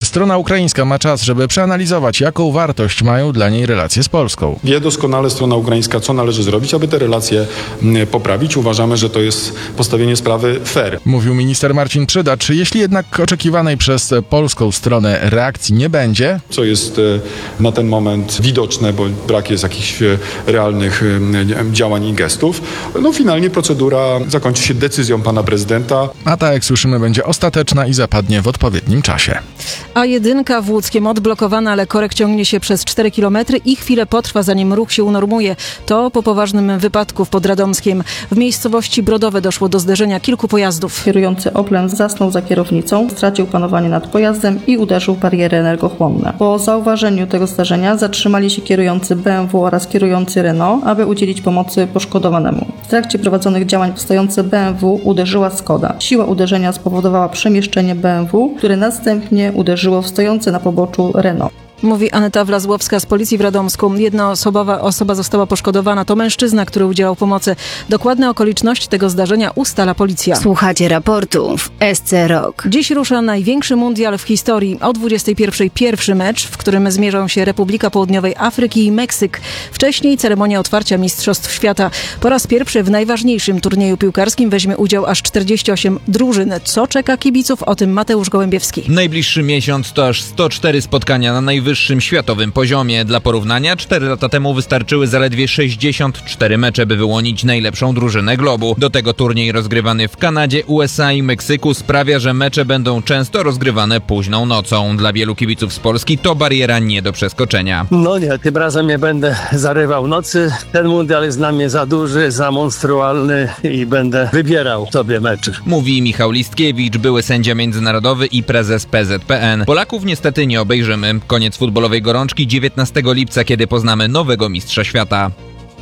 strona ukraińska ma czas, żeby przeanalizować, jaką wartość mają dla niej relacje z Polską. Wie doskonale strona ukraińska, co należy zrobić, aby te relacje poprawić. Uważamy, że to jest postawienie sprawy fair. Mówił minister Marcin Przydacz. Jeśli jednak oczekiwanej przez polską stronę reakcji nie będzie, Co jest na ten moment widoczne, bo brak jest jakichś realnych działań i gestów, finalnie procedura zakończy się decyzją pana prezydenta. a ta, jak słyszymy, będzie ostateczna i zapadnie w odpowiednim czasie. A1 w Łódzkiem odblokowana, ale korek ciągnie się przez 4 km i chwilę potrwa, zanim ruch się unormuje. To po poważnym wypadku pod Radomskiem. W miejscowości Brodowe doszło do zderzenia kilku pojazdów. Kierujący Oplem zasnął za kierownicą, stracił panowanie nad pojazdem i uderzył w bariery energochłonne. Po zauważeniu tego zdarzenia zatrzymali się kierujący BMW oraz kierujący Renault, aby udzielić pomocy poszkodowanemu. W trakcie prowadzonych działań stojące BMW uderzyła Skoda. Siła uderzenia spowodowała przemieszczenie BMW, które następnie uderzyło w stojące na poboczu Renault. Mówi Aneta Wlazłowska z policji w Radomsku. Jedna osoba została poszkodowana. To mężczyzna, który udzielał pomocy. Dokładne okoliczności tego zdarzenia ustala policja. Słuchacie raportu w SC Rock. Dziś rusza największy mundial w historii. O 21:00 pierwszy mecz, w którym zmierzą się Republika Południowej Afryki i Meksyk. Wcześniej ceremonia otwarcia Mistrzostw Świata. Po raz pierwszy w najważniejszym turnieju piłkarskim weźmie udział aż 48 drużyn. Co czeka kibiców? O tym Mateusz Gołębiewski. Najbliższy miesiąc to aż 104 spotkania na najwyższym światowym poziomie. Dla porównania 4 lata temu wystarczyły zaledwie 64 mecze, by wyłonić najlepszą drużynę globu. Do tego turniej rozgrywany w Kanadzie, USA i Meksyku sprawia, że mecze będą często rozgrywane późną nocą. Dla wielu kibiców z Polski to bariera nie do przeskoczenia. No nie, tym razem nie będę zarywał nocy. Ten mundial jest dla mnie za duży, za monstrualny i będę wybierał sobie meczy. Mówi Michał Listkiewicz, były sędzia międzynarodowy i prezes PZPN. Polaków niestety nie obejrzymy. Koniec futbolowej gorączki 19 lipca, kiedy poznamy nowego mistrza świata.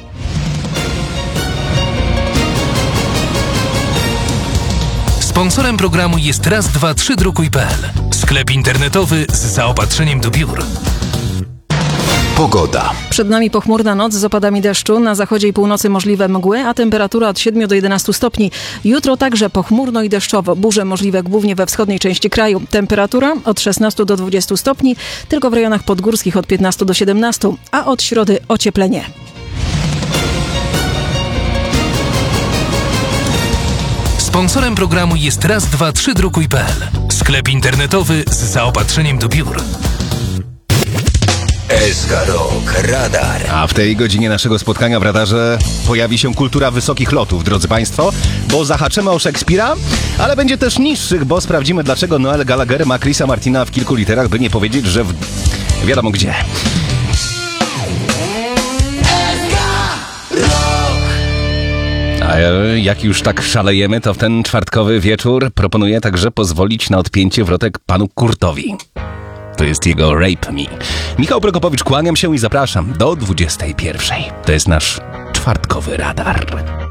Sponsorem programu jest raz232.pl. Sklep internetowy z zaopatrzeniem do biur. Pogoda. Przed nami pochmurna noc z opadami deszczu. Na zachodzie i północy możliwe mgły, a temperatura od 7 do 11 stopni. Jutro także pochmurno i deszczowo. Burze możliwe głównie we wschodniej części kraju. Temperatura od 16 do 20 stopni, tylko w rejonach podgórskich od 15 do 17, a od środy ocieplenie. Sponsorem programu jest raz232.pl. Sklep internetowy z zaopatrzeniem do biur. SK Rock Radar. A w tej godzinie naszego spotkania w radarze pojawi się kultura wysokich lotów, drodzy Państwo, bo zahaczymy o Szekspira, ale będzie też niższych, bo sprawdzimy, dlaczego Noel Gallagher ma Chrisa Martina w kilku literach, by nie powiedzieć, że wiadomo gdzie. A jak już tak szalejemy, to w ten czwartkowy wieczór proponuję także pozwolić na odpięcie wrotek panu Kurtowi. To jest jego Rape Me. Michał Prokopowicz, kłaniam się i zapraszam do 21:00. To jest nasz czwartkowy radar.